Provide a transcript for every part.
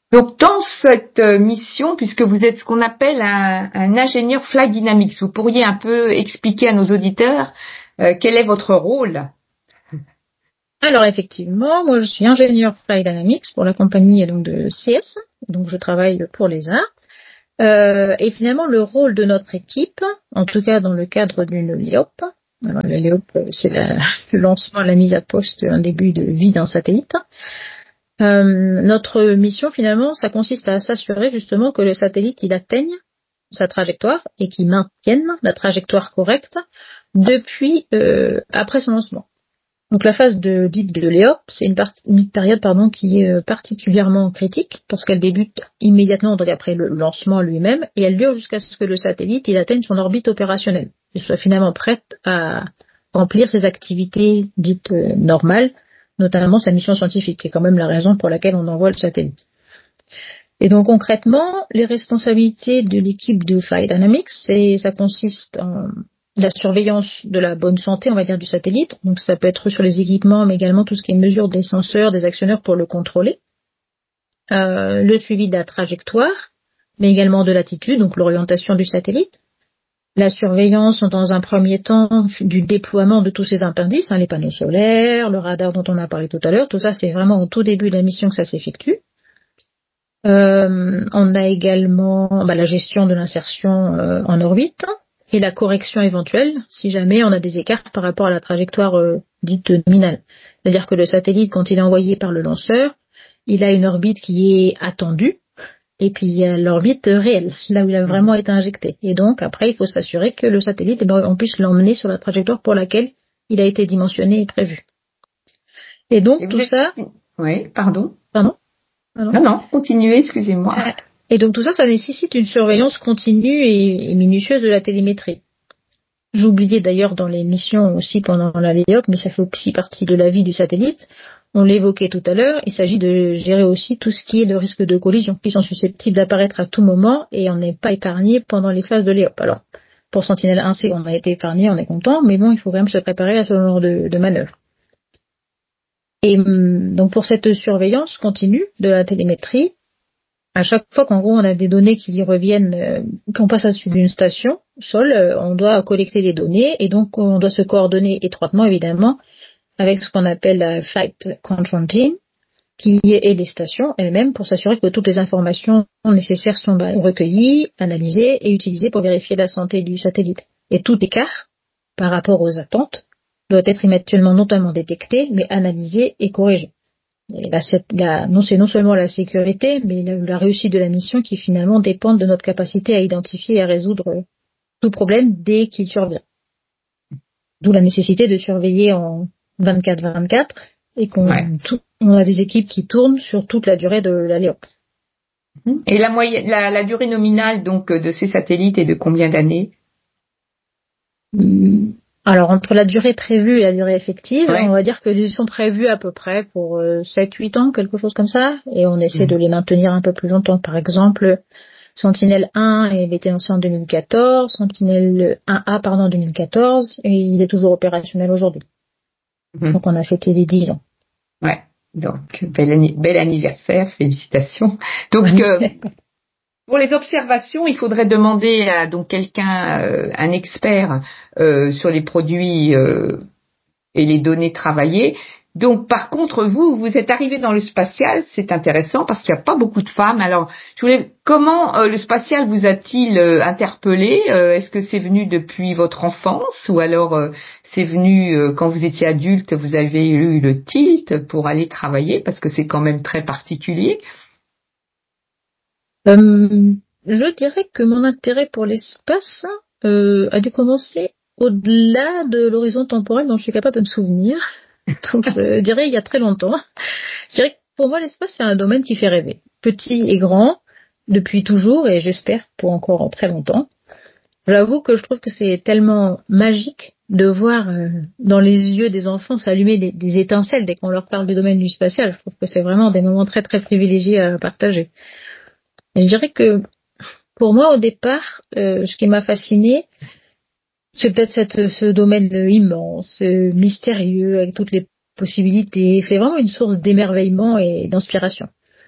Donc, dans cette mission, puisque vous êtes ce qu'on appelle un ingénieur Flight Dynamics, vous pourriez un peu expliquer à nos auditeurs quel est votre rôle? Alors effectivement, moi je suis ingénieur Flight Dynamics pour la compagnie donc de CS, donc je travaille pour l'ESA. Et finalement le rôle de notre équipe, en tout cas dans le cadre d'une LEOP, alors la LEOP c'est le lancement, la mise à poste, un début de vie d'un satellite. Notre mission finalement, ça consiste à s'assurer justement que le satellite il atteigne sa trajectoire et qu'il maintienne la trajectoire correcte depuis après son lancement. Donc la phase dite de l'EOP, c'est une période qui est particulièrement critique parce qu'elle débute immédiatement donc après le lancement lui-même et elle dure jusqu'à ce que le satellite il atteigne son orbite opérationnelle et soit finalement prête à remplir ses activités dites normales, notamment sa mission scientifique, qui est quand même la raison pour laquelle on envoie le satellite. Et donc concrètement, les responsabilités de l'équipe de Flight Dynamics, ça consiste en la surveillance de la bonne santé, on va dire, du satellite. Donc ça peut être sur les équipements, mais également tout ce qui est mesure des senseurs, des actionneurs pour le contrôler. Le suivi de la trajectoire, mais également de l'attitude, donc l'orientation du satellite. La surveillance, dans un premier temps, du déploiement de tous ces indices, les panneaux solaires, le radar dont on a parlé tout à l'heure. Tout ça, c'est vraiment au tout début de la mission que ça s'effectue. On a également la gestion de l'insertion en orbite et la correction éventuelle si jamais on a des écarts par rapport à la trajectoire dite nominale. C'est-à-dire que le satellite, quand il est envoyé par le lanceur, il a une orbite qui est attendue et puis il y a l'orbite réelle, là où il a vraiment été injecté. Et donc après, il faut s'assurer que le satellite, on puisse l'emmener sur la trajectoire pour laquelle il a été dimensionné et prévu. Et donc tout ça... Oui, pardon. Pardon. Non, continuez, excusez-moi. Et donc tout ça, ça nécessite une surveillance continue et minutieuse de la télémétrie. J'oubliais d'ailleurs dans les missions aussi pendant la LEOP, mais ça fait aussi partie de la vie du satellite. On l'évoquait tout à l'heure, il s'agit de gérer aussi tout ce qui est le risque de collision, qui sont susceptibles d'apparaître à tout moment et on n'est pas épargné pendant les phases de LEOP. Alors, pour Sentinelle-1C, on a été épargné, on est content, mais bon, il faut quand même se préparer à ce genre de manœuvre. Et donc pour cette surveillance continue de la télémétrie, à chaque fois qu'en gros on a des données qui reviennent, qu'on passe au-dessus d'une station sol, on doit collecter les données et donc on doit se coordonner étroitement évidemment avec ce qu'on appelle la Flight Control Team et les stations elles-mêmes pour s'assurer que toutes les informations nécessaires sont recueillies, analysées et utilisées pour vérifier la santé du satellite. Et tout écart par rapport aux attentes doit être éventuellement notamment détecté mais analysé et corrigé. Et là, c'est non seulement la sécurité, mais la réussite de la mission qui finalement dépend de notre capacité à identifier et à résoudre tout problème dès qu'il survient. D'où la nécessité de surveiller en 24/24 et on a des équipes qui tournent sur toute la durée de la LEOP. Et la durée nominale donc de ces satellites est de combien d'années? Alors, entre la durée prévue et la durée effective, on va dire qu'ils sont prévus à peu près pour 7-8 ans, quelque chose comme ça, et on essaie de les maintenir un peu plus longtemps. Par exemple, Sentinelle-1 avait été lancé en 2014, Sentinelle-1A, en 2014, et il est toujours opérationnel aujourd'hui. Donc, on a fêté les 10 ans. Ouais, donc, bel anniversaire, félicitations. Donc, pour les observations, il faudrait demander à donc quelqu'un, un expert sur les produits et les données travaillées. Donc, par contre, vous êtes arrivé dans le spatial, c'est intéressant parce qu'il n'y a pas beaucoup de femmes. Alors, comment le spatial vous a-t-il interpellé? Est-ce que c'est venu depuis votre enfance ou alors c'est venu quand vous étiez adulte, vous avez eu le tilt pour aller travailler parce que c'est quand même très particulier? Je dirais que mon intérêt pour l'espace a dû commencer au-delà de l'horizon temporel dont je suis capable de me souvenir. Donc je dirais il y a très longtemps. Je dirais que pour moi l'espace c'est un domaine qui fait rêver. Petit et grand, depuis toujours et j'espère pour encore très longtemps. J'avoue que je trouve que c'est tellement magique de voir dans les yeux des enfants s'allumer des étincelles dès qu'on leur parle du domaine du spatial. Je trouve que c'est vraiment des moments très très privilégiés à partager. Et je dirais que pour moi au départ, ce qui m'a fasciné, c'est peut-être ce domaine immense, mystérieux, avec toutes les possibilités. C'est vraiment une source d'émerveillement et d'inspiration.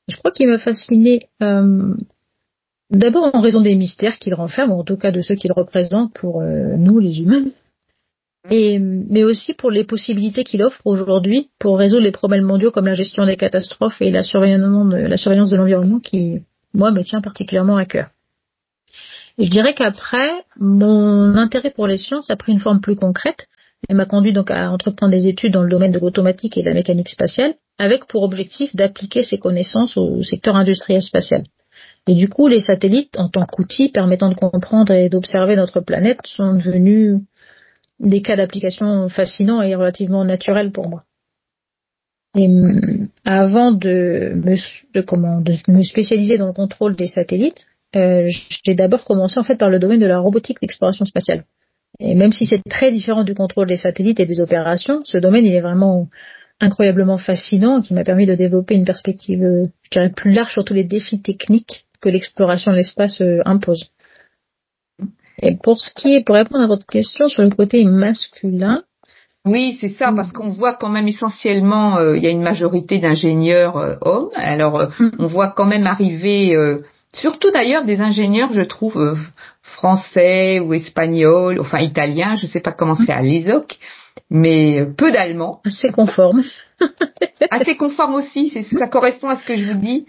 Je crois qu'il m'a fasciné d'abord en raison des mystères qu'il renferme, ou en tout cas de ceux qu'il représente pour nous les humains, mais aussi pour les possibilités qu'il offre aujourd'hui pour résoudre les problèmes mondiaux comme la gestion des catastrophes et la surveillance de l'environnement qui, moi, me tient particulièrement à cœur. Et je dirais qu'après, mon intérêt pour les sciences a pris une forme plus concrète et m'a conduit donc à entreprendre des études dans le domaine de l'automatique et de la mécanique spatiale, avec pour objectif d'appliquer ces connaissances au secteur industriel spatial. Et du coup, les satellites, en tant qu'outils permettant de comprendre et d'observer notre planète, sont devenus des cas d'application fascinants et relativement naturels pour moi. Et avant de me spécialiser dans le contrôle des satellites, j'ai d'abord commencé en fait par le domaine de la robotique d'exploration spatiale. Et même si c'est très différent du contrôle des satellites et des opérations, ce domaine il est vraiment incroyablement fascinant, qui m'a permis de développer une perspective, je dirais, plus large sur tous les défis techniques que l'exploration de l'espace impose. Et pour répondre à votre question sur le côté masculin. Oui, c'est ça, parce qu'on voit quand même essentiellement, il y a une majorité d'ingénieurs hommes. Alors, on voit quand même arriver, surtout d'ailleurs des ingénieurs, je trouve, français ou espagnols, enfin italiens, je sais pas comment c'est à l'ESOC, mais peu d'Allemands. Assez conforme. Assez conforme aussi, ça correspond à ce que je vous dis.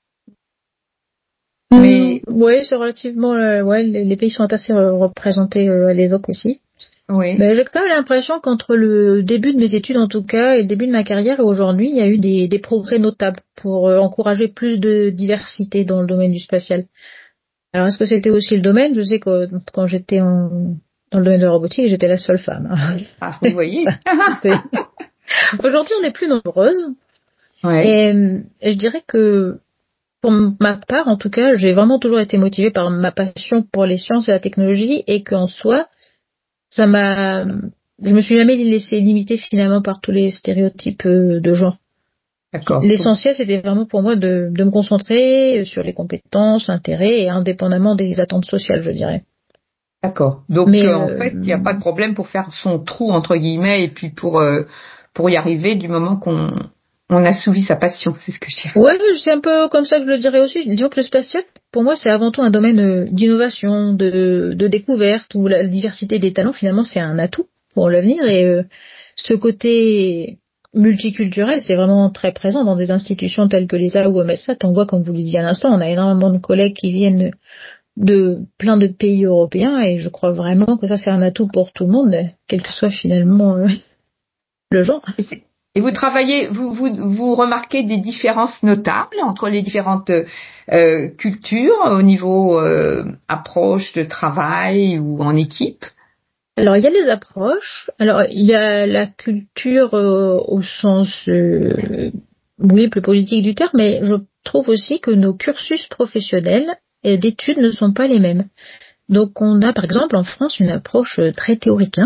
Mais oui, c'est relativement, les pays sont assez représentés à l'ESOC aussi. Oui. Mais j'ai quand même l'impression qu'entre le début de mes études en tout cas et le début de ma carrière et aujourd'hui, il y a eu des progrès notables pour encourager plus de diversité dans le domaine du spatial. Alors est-ce que c'était aussi le domaine? Je sais que quand j'étais dans le domaine de la robotique, j'étais la seule femme. Ah, vous voyez. Aujourd'hui, on est plus nombreuses. Ouais. Et je dirais que pour ma part, en tout cas, j'ai vraiment toujours été motivée par ma passion pour les sciences et la technologie et qu'en soi, je me suis jamais laissée limiter finalement par tous les stéréotypes de genre. D'accord. L'essentiel, c'était vraiment pour moi de me concentrer sur les compétences, l'intérêt et indépendamment des attentes sociales, je dirais. D'accord. Donc, en fait, il n'y a pas de problème pour faire son trou, entre guillemets, et puis pour y arriver du moment qu'on assouvit sa passion, c'est ce que je dirais. Ouais, c'est un peu comme ça que je le dirais aussi. Disons que le spatial, pour moi, c'est avant tout un domaine d'innovation, de découverte, où la diversité des talents, finalement, c'est un atout pour l'avenir. Et ce côté multiculturel, c'est vraiment très présent dans des institutions telles que l'ESA ou EUMETSAT. On voit, comme vous le disiez à l'instant, on a énormément de collègues qui viennent de plein de pays européens, et je crois vraiment que ça, c'est un atout pour tout le monde, quel que soit finalement le genre. Et vous travaillez, vous remarquez des différences notables entre les différentes cultures au niveau approche de travail ou en équipe? Alors, il y a les approches. Alors, il y a la culture au sens, oui, plus politique du terme, mais je trouve aussi que nos cursus professionnels et d'études ne sont pas les mêmes. Donc, on a, par exemple, en France, une approche très théorique.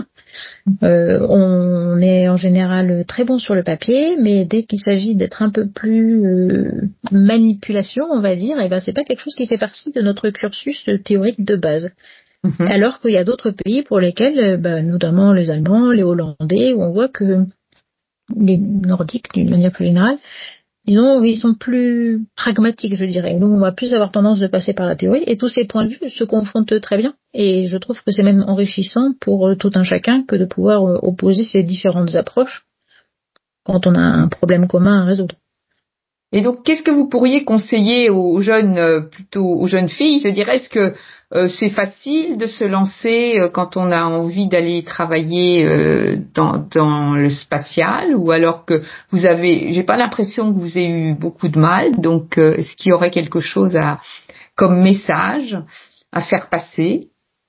On est en général très bon sur le papier, mais dès qu'il s'agit d'être un peu plus manipulation, on va dire, c'est pas quelque chose qui fait partie de notre cursus théorique de base. Alors qu'il y a d'autres pays pour lesquels, notamment les Allemands, les Hollandais, où on voit que les Nordiques, d'une manière plus générale, ils sont plus pragmatiques, je dirais. Donc, on va plus avoir tendance de passer par la théorie, et tous ces points de vue se confrontent très bien. Et je trouve que c'est même enrichissant pour tout un chacun que de pouvoir opposer ces différentes approches quand on a un problème commun à résoudre. Et donc, qu'est-ce que vous pourriez conseiller aux jeunes, plutôt aux jeunes filles? Je dirais, est-ce que c'est facile de se lancer quand on a envie d'aller travailler dans le spatial, ou alors que j'ai pas l'impression que vous ayez eu beaucoup de mal, donc est-ce qu'il y aurait quelque chose comme message à faire passer?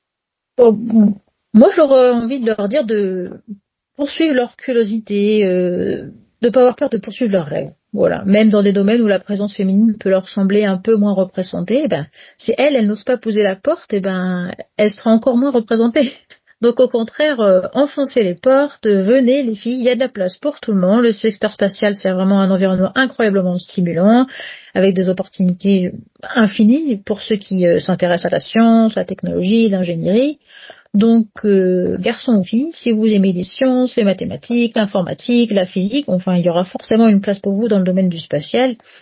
Moi, j'aurais envie de leur dire de poursuivre leur curiosité, de pas avoir peur de poursuivre leurs rêves. Voilà. Même dans des domaines où la présence féminine peut leur sembler un peu moins représentée, si elle n'ose pas poser la porte, elle sera encore moins représentée. Donc au contraire, enfoncez les portes, venez les filles, il y a de la place pour tout le monde. Le secteur spatial, c'est vraiment un environnement incroyablement stimulant, avec des opportunités infinies pour ceux qui s'intéressent à la science, la technologie, l'ingénierie. Donc, garçons ou filles, si vous aimez les sciences, les mathématiques, l'informatique, la physique, il y aura forcément une place pour vous dans le domaine du spatial.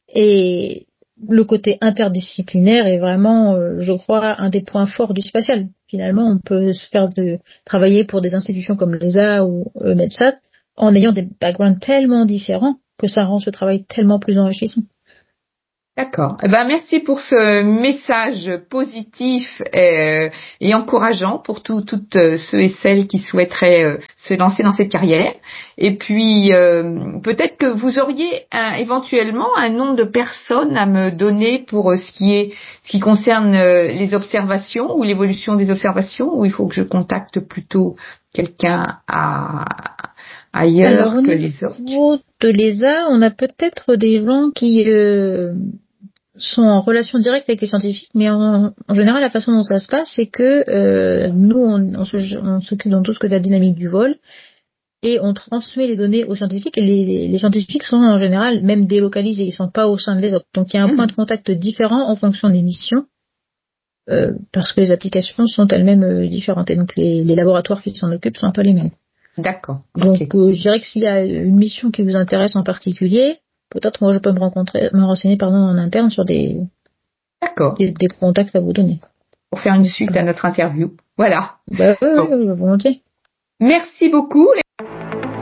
Et le côté interdisciplinaire est vraiment, je crois, un des points forts du spatial. Finalement, on peut se faire travailler pour des institutions comme l'ESA ou MEDSAT en ayant des backgrounds tellement différents que ça rend ce travail tellement plus enrichissant. D'accord. Eh ben, merci pour ce message positif et encourageant pour toutes ceux et celles qui souhaiteraient se lancer dans cette carrière. Et puis, peut-être que vous auriez éventuellement un nombre de personnes à me donner pour ce qui concerne les observations ou l'évolution des observations, ou il faut que je contacte plutôt quelqu'un ailleurs que les autres. Au niveau de l'ESA, on a peut-être des gens qui sont en relation directe avec les scientifiques, mais en général, la façon dont ça se passe, c'est que nous, on s'occupe dans tout ce que est la dynamique du vol, et on transmet les données aux scientifiques, et les scientifiques sont en général même délocalisés, ils sont pas au sein de l'ESA. Donc il y a un point de contact différent en fonction des missions, parce que les applications sont elles-mêmes différentes, et donc les laboratoires qui s'en occupent sont pas les mêmes. D'accord. Donc je dirais que s'il y a une mission qui vous intéresse en particulier, peut-être moi je peux me renseigner en interne sur des contacts à vous donner. Pour faire une suite à notre interview. Voilà. Oui, volontiers. Merci beaucoup.